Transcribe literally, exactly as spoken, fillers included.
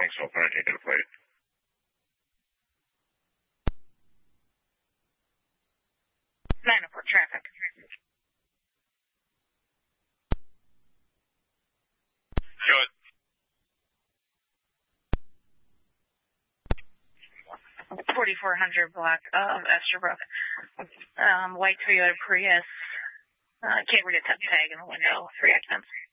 calling cell phone. I can't get a plate. nine oh four traffic. Good. forty-four hundred block of Esterbrook. Um, white Toyota Prius. Uh, can't read a tag in the window. Three occupants.